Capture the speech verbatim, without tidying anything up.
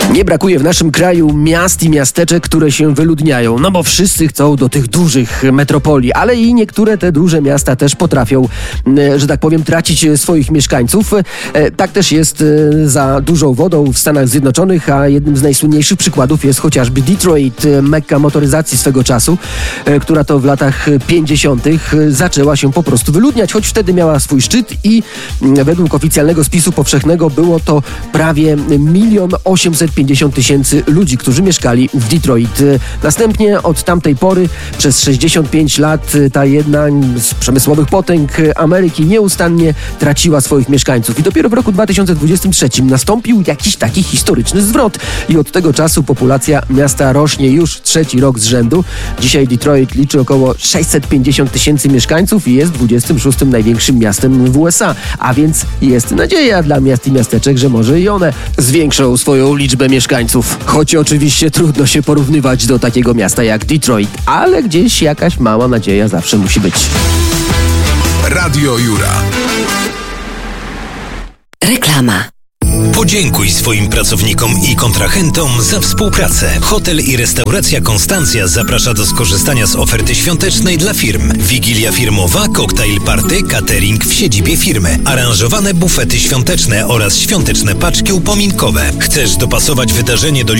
Nie brakuje w naszym kraju miast i miasteczek, które się wyludniają, no bo wszyscy chcą do tych dużych metropolii, ale i niektóre te duże miasta też potrafią, że tak powiem, tracić swoich mieszkańców. Tak też jest za dużą wodą w Stanach Zjednoczonych, a jednym z najsłynniejszych przykładów jest chociażby Detroit, mekka motoryzacji swego czasu, która to w latach pięćdziesiątych zaczęła się po prostu wyludniać, choć wtedy miała swój szczyt i według oficjalnego spisu powszechnego było to prawie milion osiemset pięćdziesiąt tysięcy ludzi, którzy mieszkali w Detroit. Następnie od tamtej pory przez sześćdziesiąt pięć lat ta jedna z przemysłowych potęg Ameryki nieustannie traciła swoich mieszkańców i dopiero w roku dwa tysiące dwudziestym trzecim nastąpił jakiś taki historyczny zwrot i od tego czasu populacja miasta rośnie już trzeci rok z rzędu. Dzisiaj Detroit liczy około sześćset pięćdziesiąt tysięcy mieszkańców i jest dwudziestym szóstym największym miastem w U S A, a więc jest nadzieja dla miast i miasteczek, że może i one zwiększą swoją liczbę mieszkańców. Choć oczywiście trudno się porównywać do takiego miasta jak Detroit, ale gdzieś jakaś mała nadzieja zawsze musi być. Radio Jura. Reklama. Podziękuj swoim pracownikom i kontrahentom za współpracę. Hotel i restauracja Konstancja zaprasza do skorzystania z oferty świątecznej dla firm. Wigilia firmowa, koktajl party, catering w siedzibie firmy, aranżowane bufety świąteczne oraz świąteczne paczki upominkowe. Chcesz dopasować wydarzenie do